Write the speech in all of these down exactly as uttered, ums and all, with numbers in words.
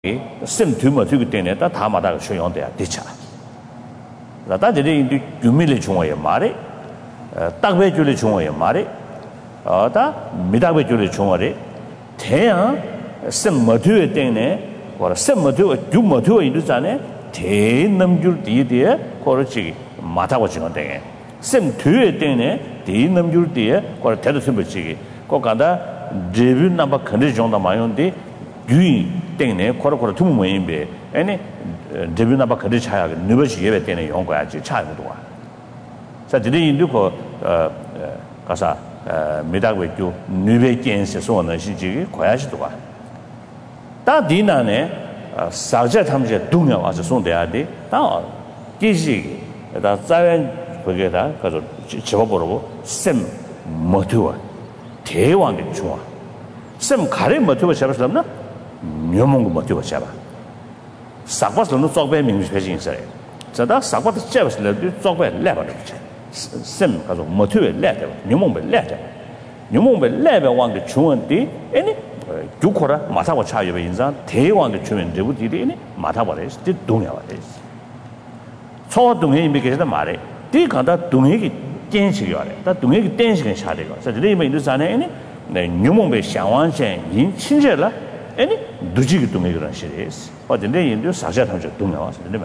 sim tumor to get in it, that Hamada show on their teacher. That didn't humiliate you, Mari, Tagway Julie Chumay, Mari, or that Midaway Julie Chumari, Tea, sim mature dene, or sim mature, do mature in Duzane, Te Namjur dear, Korochi, Mata watching on day. Sim two dene, Te Namjur dear, or Telesimbchi, Kokada, David number condition on the Mayondi, Gui. 땡네 코로코로 투무 모임be 아니 데뷔나 바 거리 차야 너버시 예배 때는 용 거야 지 차이도 와. 자 드리 인도고 어 가사 미다고죠 누베 겐스 소는 시지 거야지도 와. 다 디나네 사자 탐제 동료 와서 손대야 돼. 다 기시 다 자연 거기다 가서 집어 보라고 셈 모두와 대왕의 중화. 셈 가래 모두가 잡을 없나? 묘몽고 못되고 잡아. 사과스는 쪽배 민주회진 있어요. 저다 사과도 잡았을 때 쪽배 레버를 붙여. 셈 가서 못되고 레버. 묘몽배 레버. 묘몽배 레버 왕의 중원디 아니 두코라 마사고 차여의 인상 대왕의 주면 되부디니 마타버레스 디 동야버레스. 초동에 미게다 말해. 디 간다 동행이 땡식이 와래. 다 동행이 땡식은 샤대가. 그래서 리메 인도산에 아니 네 묘몽배 상완생 인 친절라 any dujig to make run series or the day in the Saja to know.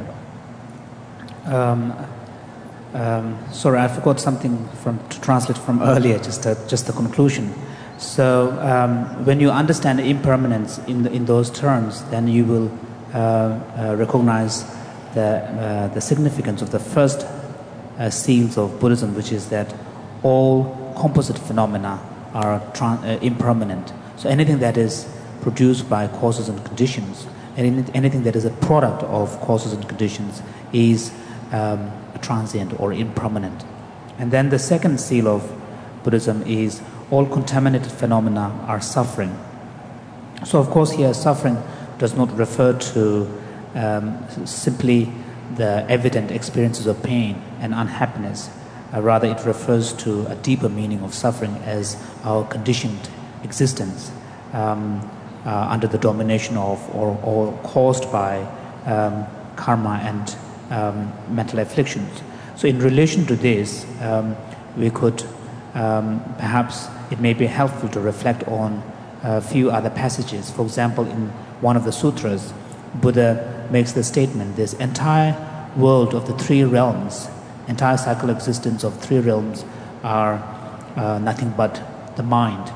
Um, um, sorry, I forgot something from to translate from earlier, just a, just the conclusion. So um, when you understand impermanence in the, in those terms, then you will uh, uh, recognize the uh, the significance of the first uh, seals of Buddhism, which is that all composite phenomena are tran- uh, impermanent. So anything that is produced by causes and conditions, and anything that is a product of causes and conditions is um, transient or impermanent. And then the second seal of Buddhism is all contaminated phenomena are suffering. So of course here suffering does not refer to um, simply the evident experiences of pain and unhappiness. Uh, rather it refers to a deeper meaning of suffering as our conditioned existence. Um, Uh, under the domination of or, or caused by um, karma and um, mental afflictions. So in relation to this, um, we could um, perhaps it may be helpful to reflect on a few other passages. For example, in one of the sutras, Buddha makes the statement, this entire world of the three realms, entire cycle existence of three realms are uh, nothing but the mind.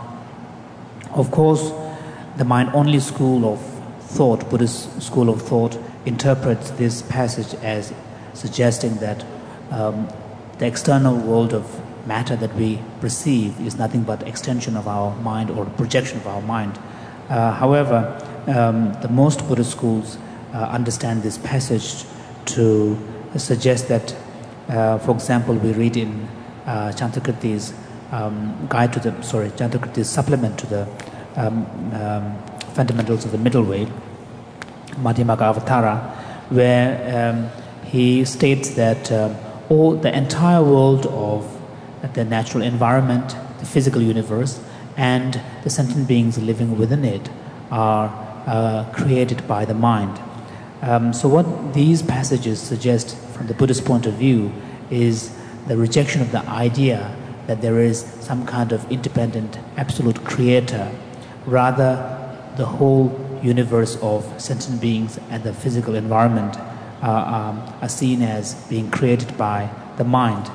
Of course, the mind-only school of thought, Buddhist school of thought, interprets this passage as suggesting that um, the external world of matter that we perceive is nothing but extension of our mind or projection of our mind. Uh, however, um, the most Buddhist schools uh, understand this passage to suggest that, uh, for example, we read in uh, Chantakriti's um, guide to the, sorry, Chantakriti's supplement to the Um, um, fundamentals of the middle way, Madhyamaka Avatara, where um, he states that um, all the entire world of the natural environment, the physical universe, and the sentient beings living within it are uh, created by the mind. Um, so what these passages suggest from the Buddhist point of view is the rejection of the idea that there is some kind of independent, absolute creator. Rather, the whole universe of sentient beings and the physical environment uh, um, are seen as being created by the mind.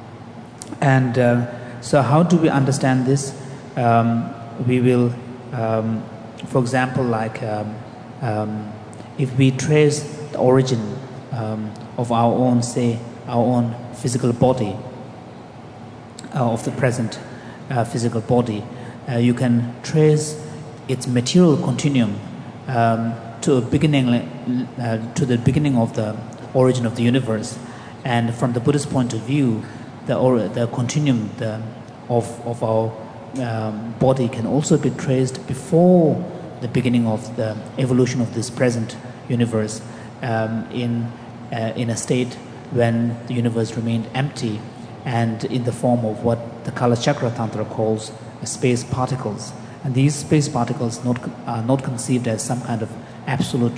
And uh, so how do we understand this? Um, we will, um, for example, like um, um, if we trace the origin um, of our own, say, our own physical body, uh, of the present uh, physical body, Uh, you can trace its material continuum um, to a beginning, uh, to the beginning of the origin of the universe, and from the Buddhist point of view, the or, the continuum the, of of our um, body can also be traced before the beginning of the evolution of this present universe, um, in uh, in a state when the universe remained empty, and in the form of what the Kalachakra Tantra calls space particles. And these space particles not, are not conceived as some kind of absolute